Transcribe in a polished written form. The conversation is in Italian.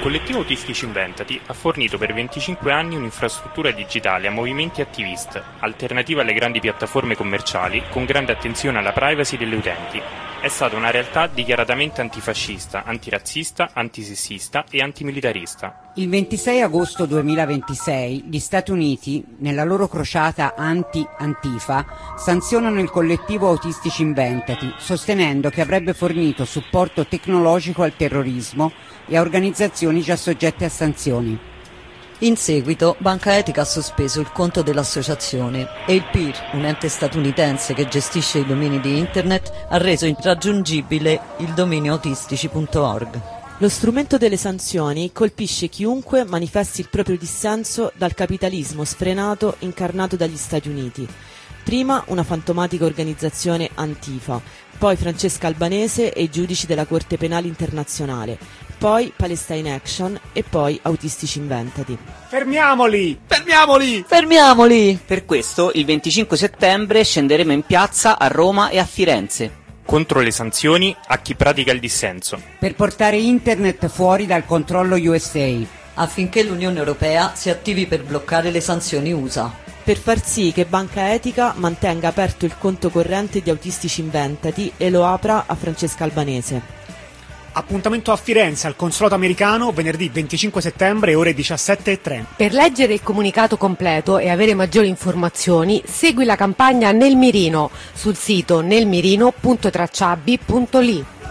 collettivo Autistici Inventati ha fornito per 25 anni un'infrastruttura digitale a movimenti attivist, alternativa alle grandi piattaforme commerciali, con grande attenzione alla privacy degli utenti. È stata una realtà dichiaratamente antifascista, antirazzista, antisessista e antimilitarista. Il 26 agosto 2026 gli Stati Uniti, nella loro crociata anti-Antifa, sanzionano il collettivo Autistici Inventati, sostenendo che avrebbe fornito supporto tecnologico al terrorismo e a organizzazioni già soggette a sanzioni. In seguito, Banca Etica ha sospeso il conto dell'associazione e il PIR, un ente statunitense che gestisce i domini di Internet, ha reso irraggiungibile il dominio autistici.org. Lo strumento delle sanzioni colpisce chiunque manifesti il proprio dissenso dal capitalismo sfrenato incarnato dagli Stati Uniti. Prima una fantomatica organizzazione Antifa, poi Francesca Albanese e i giudici della Corte Penale Internazionale, poi Palestine Action e poi Autistici Inventati. Fermiamoli! Fermiamoli! Fermiamoli! Per questo, il 25 settembre scenderemo in piazza a Roma e a Firenze. Contro le sanzioni a chi pratica il dissenso. Per portare Internet fuori dal controllo USA. Affinché l'Unione Europea si attivi per bloccare le sanzioni USA. Per far sì che Banca Etica mantenga aperto il conto corrente di Autistici Inventati e lo apra a Francesca Albanese. Appuntamento a Firenze al consolato americano venerdì 25 settembre ore 17:30. Per leggere il comunicato completo e avere maggiori informazioni segui la campagna Nel Mirino sul sito nelmirino.tracciabbi.li.